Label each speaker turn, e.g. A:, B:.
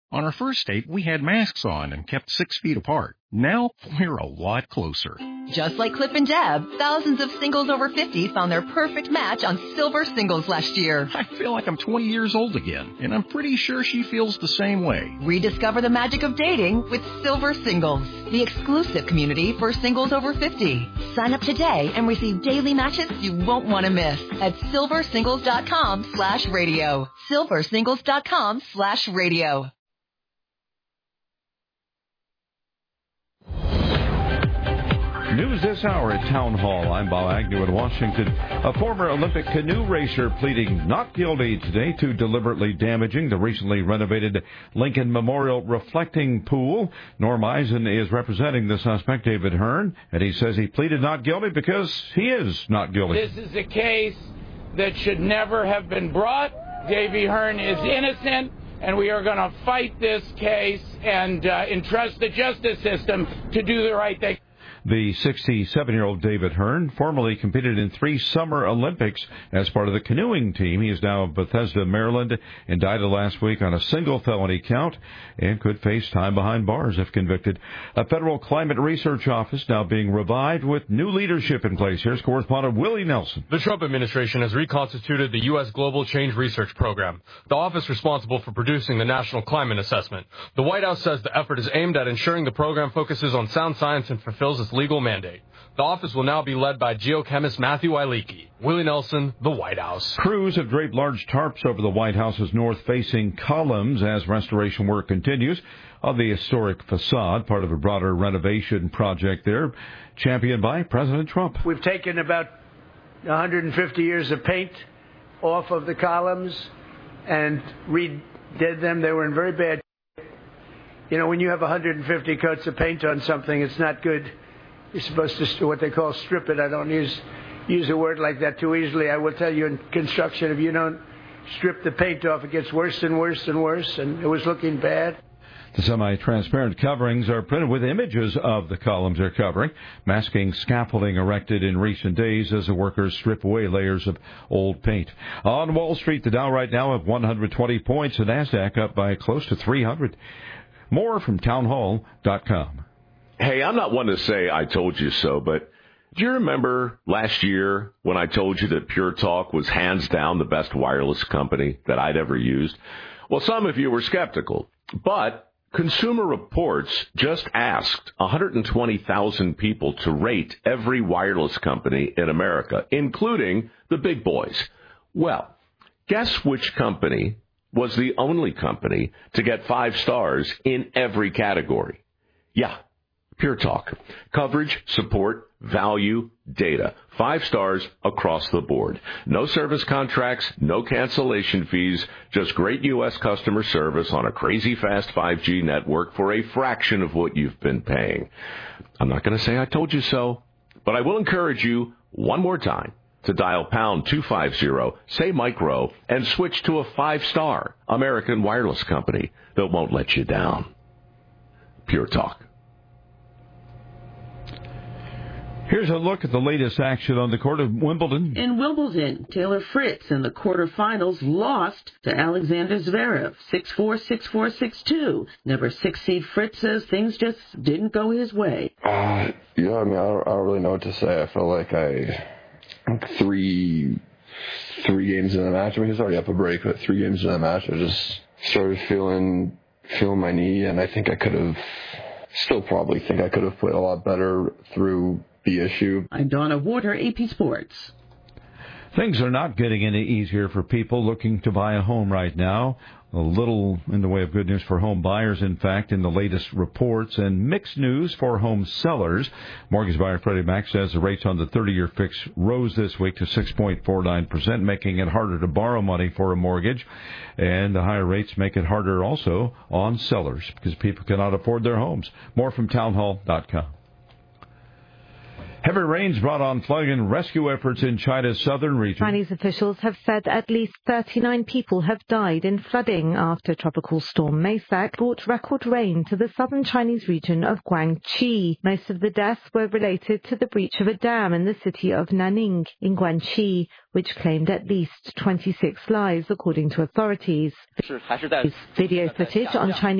A: On our first date, we had masks on and kept 6 feet apart. Now, we're a lot closer.
B: Just like Clip and Deb, thousands of singles over 50 found their perfect match on Silver Singles last year.
A: I feel like I'm 20 years old again, and I'm pretty sure she feels the same way.
B: Rediscover the magic of dating with Silver Singles, the exclusive community for singles over 50. Sign up today and receive daily matches you won't want to miss at silversingles.com/radio. silversingles.com/radio.
C: News this hour at Town Hall. I'm Bob Agnew in Washington. A former Olympic canoe racer pleading not guilty today to deliberately damaging the recently renovated Lincoln Memorial reflecting pool. Norm Eisen is representing the suspect, David Hearn, and he says he pleaded not guilty because he is not guilty.
D: This is a case that should never have been brought. Davy Hearn is innocent, and we are going to fight this case and entrust the justice system to do the right thing.
C: The 67-year-old David Hearn formerly competed in 3 Summer Olympics as part of the canoeing team. He is now in Bethesda, Maryland, indicted last week on a single felony count and could face time behind bars if convicted. A federal climate research office now being revived with new leadership in place. Here's correspondent Willie Nelson.
E: The Trump administration has reconstituted the U.S. Global Change Research Program, the office responsible for producing the National Climate Assessment. The White House says the effort is aimed at ensuring the program focuses on sound science and fulfills its legal mandate. The office will now be led by geochemist Matthew Wieleke. Willie Nelson, the White House.
C: Crews have draped large tarps over the White House's north-facing columns as restoration work continues on the historic facade, part of a broader renovation project there, championed by President Trump.
F: We've taken about 150 years of paint off of the columns and redid them. They were in very bad. You know, when you have 150 coats of paint on something, it's not good. You're supposed to what they call strip it. I don't use a word like that too easily. I will tell you in construction, if you don't strip the paint off, it gets worse and worse and worse, and it was looking bad.
C: The semi-transparent coverings are printed with images of the columns they're covering, masking scaffolding erected in recent days as the workers strip away layers of old paint. On Wall Street, the Dow right now at 120 points, the NASDAQ up by close to 300. More from townhall.com.
G: Hey, I'm not one to say I told you so, but do you remember last year when I told you that Pure Talk was hands down the best wireless company that I'd ever used? Well, some of you were skeptical, but Consumer Reports just asked 120,000 people to rate every wireless company in America, including the big boys. Well, guess which company was the only company to get 5 stars in every category? Yeah, Pure Talk. Coverage, support, value, data. 5 stars across the board. No service contracts, no cancellation fees, just great U.S. customer service on a crazy fast 5G network for a fraction of what you've been paying. I'm not going to say I told you so, but I will encourage you one more time to dial pound 250, say micro, and switch to a 5-star American wireless company that won't let you down. Pure Talk.
C: Here's a look at the latest action on the court of Wimbledon.
H: In Wimbledon, Taylor Fritz in the quarterfinals lost to Alexander Zverev, 6-4, 6-4, 6-2. Number 6 seed Fritz says things just didn't go his way.
I: I don't really know what to say. I feel like three games in the match. I mean, he was already up a break, but 3 games in the match, I just started feeling my knee, and I think I could have, still probably think I could have played a lot better through the issue.
H: I'm Donna Warder, AP Sports.
C: Things are not getting any easier for people looking to buy a home right now. A little in the way of good news for home buyers, in fact, in the latest reports, and mixed news for home sellers. Mortgage buyer Freddie Mac says the rates on the 30-year fix rose this week to 6.49%, making it harder to borrow money for a mortgage. And the higher rates make it harder also on sellers because people cannot afford their homes. More from townhall.com. Heavy rains brought on flooding and rescue efforts in China's southern region.
J: Chinese officials have said at least 39 people have died in flooding after Tropical Storm Maysak brought record rain to the southern Chinese region of Guangxi. Most of the deaths were related to the breach of a dam in the city of Nanning in Guangxi, which claimed at least 26 lives, according to authorities. Video footage on Chinese